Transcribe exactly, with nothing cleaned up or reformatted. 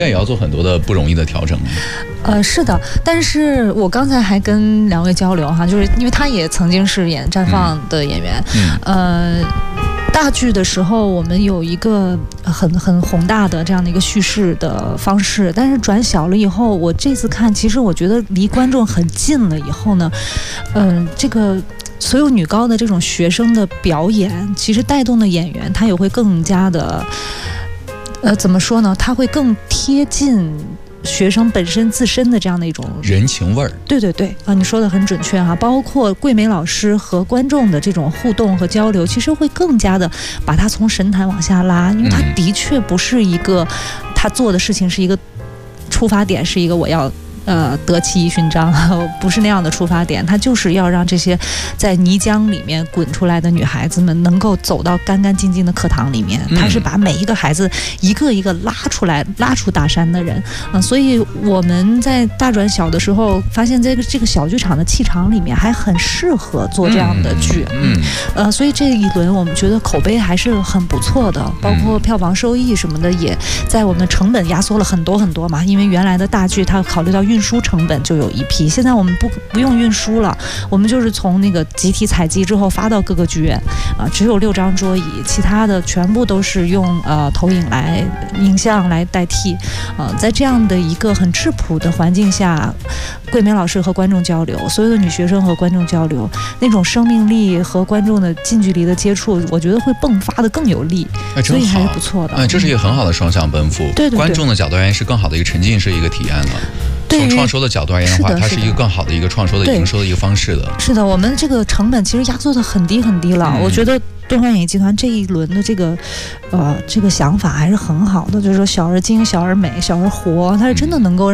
这也要做很多的不容易的调整。 呃，是的，但是我刚才还跟两位交流哈，就是因为他也曾经是演绽放的演员，嗯，呃。大剧的时候，我们有一个很很宏大的这样的一个叙事的方式，但是转小了以后，我这次看，其实我觉得离观众很近了以后呢，嗯、呃，这个所有女高的这种学生的表演，其实带动的演员，他也会更加的，呃，怎么说呢？他会更贴近学生本身自身的这样的一种人情味儿。 对对对啊，你说的很准确哈，包括桂梅老师和观众的这种互动和交流，其实会更加的把他从神坛往下拉，因为他的确不是一个，他做的事情是一个出发点，是一个我要呃得其一勋章，不是那样的出发点，他就是要让这些在泥浆里面滚出来的女孩子们能够走到干干净净的课堂里面，他是把每一个孩子一个一个拉出来，拉出大山的人啊、呃，所以我们在大转小的时候发现这个这个小剧场的气场里面还很适合做这样的剧，嗯，呃，所以这一轮我们觉得口碑还是很不错的，包括票房收益什么的，也在我们成本压缩了很多很多嘛，因为原来的大剧它考虑到运输成本就有一批，现在我们不不用运输了，我们就是从那个集体采集之后发到各个剧院啊、呃，只有六张桌椅，其他的全部都是用呃投影来影像来代替，呃，在这样的一个很质朴的环境下，桂梅老师和观众交流，所有的女学生和观众交流，那种生命力和观众的近距离的接触，我觉得会迸发的更有力， 哎、 所以还是不错的。 哎、这是一个很好的双向奔赴。 对对对， 观众的角度而言是更好的一个沉浸式一个体验了。从创收的角度而言的话， 是的它是一个更好的一个创收的营收的一个方式的。 是的，我们这个成本其实压缩的很低很低了。嗯、我觉得东方演艺集团这一轮的这个，呃，这个想法还是很好的，就是说小而精、小而美、小而活，它是真的能够让